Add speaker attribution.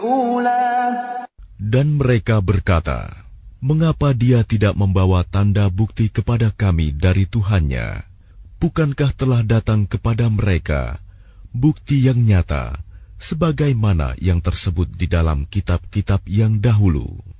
Speaker 1: Dan mereka berkata, mengapa dia tidak membawa tanda bukti kepada kami dari Tuhannya? Bukankah telah datang kepada mereka bukti yang nyata, sebagaimana yang tersebut di dalam kitab-kitab yang dahulu?